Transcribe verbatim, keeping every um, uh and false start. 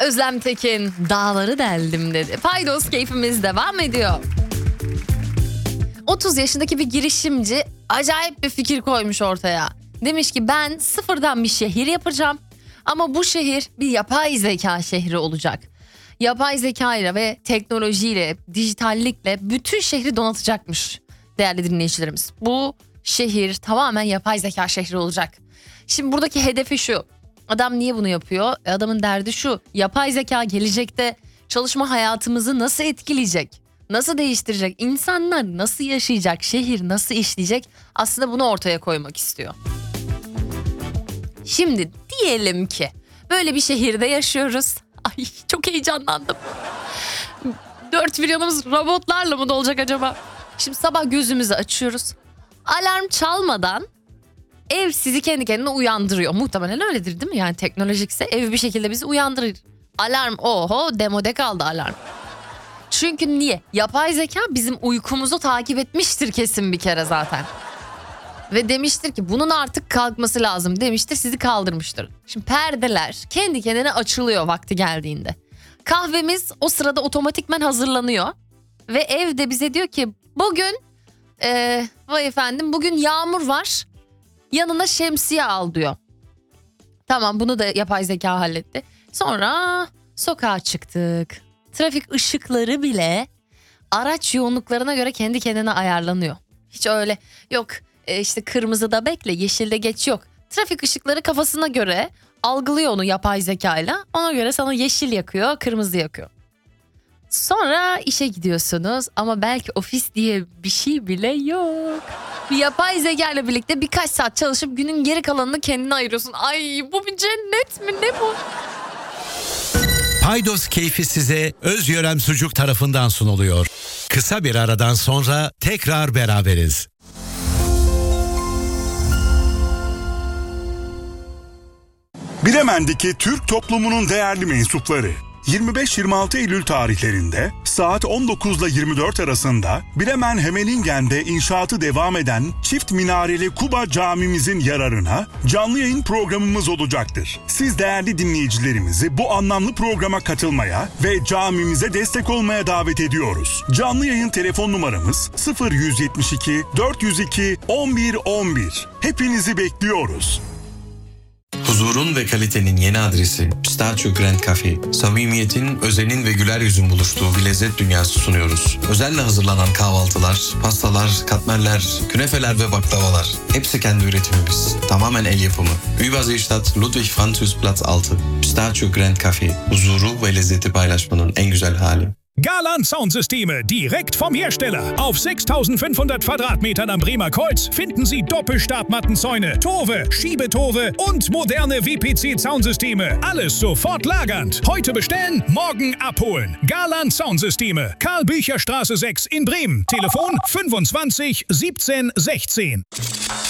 Özlem Tekin dağları deldim dedi. Paydos keyfimiz devam ediyor. otuz yaşındaki bir girişimci acayip bir fikir koymuş ortaya. Demiş ki ben sıfırdan bir şehir yapacağım ama bu şehir bir yapay zeka şehri olacak. Yapay zeka ile ve teknolojiyle, dijitallikle bütün şehri donatacakmış değerli dinleyicilerimiz. Bu şehir tamamen yapay zeka şehri olacak. Şimdi buradaki hedefi şu. Adam niye bunu yapıyor? Adamın derdi şu. Yapay zeka gelecekte çalışma hayatımızı nasıl etkileyecek? Nasıl değiştirecek? İnsanlar nasıl yaşayacak? Şehir nasıl işleyecek? Aslında bunu ortaya koymak istiyor. Şimdi diyelim ki böyle bir şehirde yaşıyoruz. Ay çok heyecanlandım. Dört bir yanımız robotlarla mı dolacak acaba? Şimdi sabah gözümüzü açıyoruz. Alarm çalmadan ev sizi kendi kendine uyandırıyor. Muhtemelen öyledir değil mi? Yani teknolojikse ev bir şekilde bizi uyandırır. Alarm oho demode kaldı alarm. Çünkü niye? Yapay zeka bizim uykumuzu takip etmiştir kesin bir kere zaten. Ve demiştir ki bunun artık kalkması lazım demiştir, sizi kaldırmıştır. Şimdi perdeler kendi kendine açılıyor vakti geldiğinde. Kahvemiz o sırada otomatikmen hazırlanıyor. Ve evde bize diyor ki bugün ee, vay efendim bugün yağmur var. Yanına şemsiye al diyor. Tamam, bunu da yapay zeka halletti. Sonra sokağa çıktık. Trafik ışıkları bile araç yoğunluklarına göre kendi kendine ayarlanıyor. Hiç öyle yok e işte kırmızıda bekle, yeşilde geç yok. Trafik ışıkları kafasına göre algılıyor onu yapay zekayla. Ona göre sana yeşil yakıyor, kırmızı yakıyor. Sonra işe gidiyorsunuz ama belki ofis diye bir şey bile yok. Bir yapay zeka ile birlikte birkaç saat çalışıp günün geri kalanını kendine ayırıyorsun. Ay bu bir cennet mi, ne bu? Paydos keyfi size Özyörem Sucuk tarafından sunuluyor. Kısa bir aradan sonra tekrar beraberiz. Bilemen'deki Türk toplumunun değerli mensupları. yirmi beş yirmi altı Eylül tarihlerinde saat on dokuz ile yirmi dört arasında Bilemen Hemelingen'de inşaatı devam eden çift minareli Kuba camimizin yararına canlı yayın programımız olacaktır. Siz değerli dinleyicilerimizi bu anlamlı programa katılmaya ve camimize destek olmaya davet ediyoruz. Canlı yayın telefon numaramız sıfır yüz yetmiş iki dört yüz iki on bir on bir. Hepinizi bekliyoruz. Huzurun ve kalitenin yeni adresi Pistachio Grand Cafe. Samimiyetin, özenin ve güler yüzün buluştuğu bir lezzet dünyası sunuyoruz. Özenle hazırlanan kahvaltılar, pastalar, katmerler, künefeler ve baklavalar. Hepsi kendi üretimimiz. Tamamen el yapımı. Überseestadt Ludwig-Französ-Platz altı. Pistachio Grand Cafe. Huzuru ve lezzeti paylaşmanın en güzel hali. Garland Soundsysteme, direkt vom Hersteller. Auf sechstausendfünfhundert Quadratmetern am Bremer Kreuz finden Sie Doppelstabmattenzäune, Tore, Schiebetore und moderne W P C Soundsysteme. Alles sofort lagernd. Heute bestellen, morgen abholen. Garland Soundsysteme, Karl-Bücher-Straße sechs in Bremen. Telefon fünfundzwanzig siebzehn sechzehn.